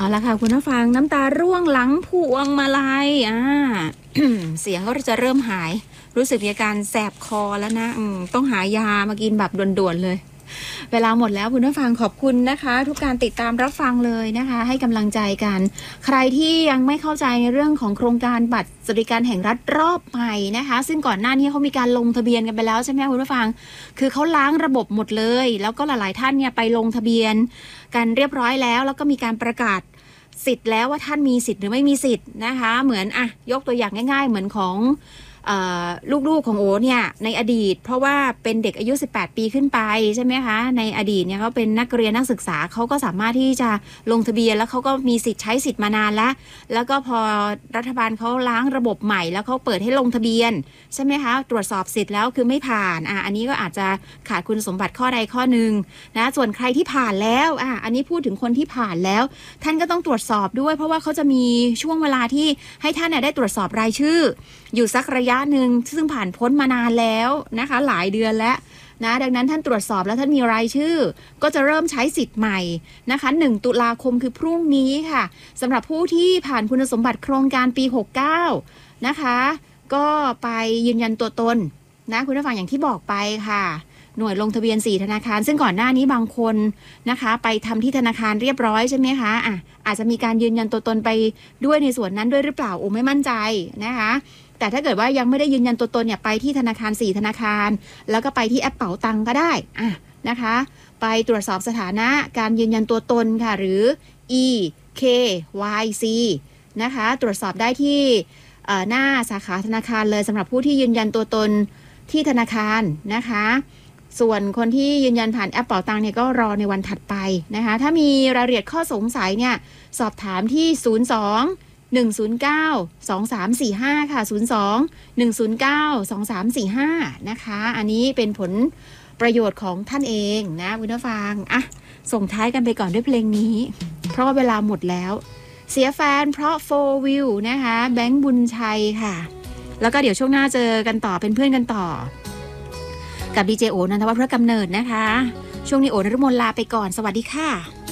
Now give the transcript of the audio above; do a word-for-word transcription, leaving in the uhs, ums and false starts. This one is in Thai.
เอาละค่ะคุณผู้ฟังน้ำตาร่วงหลังพวงมาลัยอ่า เสียงก็จะเริ่มหายรู้สึกมีอาการแสบคอแล้วนะต้องหายามากินแบบด่วนๆเลยเวลาหมดแล้วคุณผู้ฟังขอบคุณนะคะทุกการติดตามรับฟังเลยนะคะให้กำลังใจกันใครที่ยังไม่เข้าใจในเรื่องของโครงการบัตรสวัสดิการแห่งรัฐรอบใหม่นะคะซึ่งก่อนหน้านี้เขามีการลงทะเบียนกันไปแล้วใช่ไหมคุณผู้ฟังคือเขาล้างระบบหมดเลยแล้วก็หลายๆท่านเนี่ยไปลงทะเบียนกันเรียบร้อยแล้วแล้วก็มีการประกาศสิทธิ์แล้วว่าท่านมีสิทธิ์หรือไม่มีสิทธิ์นะคะเหมือนอ่ะยกตัวอย่างง่ายๆเหมือนของลูกๆของโอเนี่ยในอดีตเพราะว่าเป็นเด็กอายุสิบแปดปีขึ้นไปใช่ไหมคะในอดีตเนี่ยเขาเป็นนักเรียนนักศึกษาเขาก็สามารถที่จะลงทะเบียนแล้วเขาก็มีสิทธิ์ใช้สิทธิ์มานานแล้วแล้วก็พอรัฐบาลเขาล้างระบบใหม่แล้วเขาเปิดให้ลงทะเบียนใช่ไหมคะตรวจสอบสิทธิ์แล้วคือไม่ผ่านอ่ะอันนี้ก็อาจจะขาดคุณสมบัติข้อใดข้อหนึ่งนะส่วนใครที่ผ่านแล้วอ่ะอันนี้พูดถึงคนที่ผ่านแล้วท่านก็ต้องตรวจสอบด้วยเพราะว่าเขาจะมีช่วงเวลาที่ให้ท่านเนี่ยได้ตรวจสอบรายชื่ออยู่สักระยะหนึ่งซึ่งผ่านพ้นมานานแล้วนะคะหลายเดือนแล้วนะดังนั้นท่านตรวจสอบแล้วท่านมีรายชื่อก็จะเริ่มใช้สิทธิ์ใหม่นะคะหนึ่งตุลาคมคือพรุ่งนี้ค่ะสำหรับผู้ที่ผ่านคุณสมบัติโครงการปีหกสิบเก้านะคะก็ไปยืนยันตัวตนนะคุณผู้ฟังอย่างที่บอกไปค่ะหน่วยลงทะเบียนสี่ธนาคารซึ่งก่อนหน้านี้บางคนนะคะไปทำที่ธนาคารเรียบร้อยใช่ไหมคะอ่ะอาจจะมีการยืนยันตัวตนไปด้วยในส่วนนั้นด้วยหรือเปล่าโอ้ไม่มั่นใจนะคะแต่ถ้าเกิดว่ายังไม่ได้ยืนยันตัวตนเนี่ยไปที่ธนาคารสี่ธนาคารแล้วก็ไปที่แอปเป๋าตังก็ได้อ่ะนะคะไปตรวจสอบสถานะการยืนยันตัวตนค่ะหรือ อี เค วาย ซี นะคะตรวจสอบได้ที่หน้าสาขาธนาคารเลยสำหรับผู้ที่ยืนยันตัวตนที่ธนาคารนะคะส่วนคนที่ยืนยันผ่านแอปเป๋าตังเนี่ยก็รอในวันถัดไปนะคะถ้ามีรายละเอียดข้อสงสัยเนี่ยสอบถามที่ศูนย์ สอง หนึ่ง ศูนย์ เก้า สอง สาม สี่ ห้าค่ะศูนย์ สอง หนึ่ง ศูนย์ เก้า สอง สาม สี่ ห้านะคะอันนี้เป็นผลประโยชน์ของท่านเองนะคุณผู้ฟังอ่ะส่งท้ายกันไปก่อนด้วยเพลงนี้เพราะว่าเวลาหมดแล้วเสียแฟนเพราะโฟร์วิวนะคะแบงค์บุญชัยค่ะแล้วก็เดี๋ยวช่วงหน้าเจอกันต่อเป็นเพื่อนกันต่อกับดีเจโอนันทวัฒน์พระกำเนิดนะคะช่วงนี้โอนฤมลลาไปก่อนสวัสดีค่ะ